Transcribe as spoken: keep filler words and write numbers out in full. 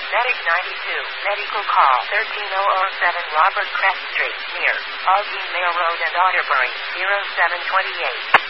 Medic ninety-two, medical call thirteen thousand seven Robert Crest Street, near Aldine Mail Road and Otterbury, zero seven two eight.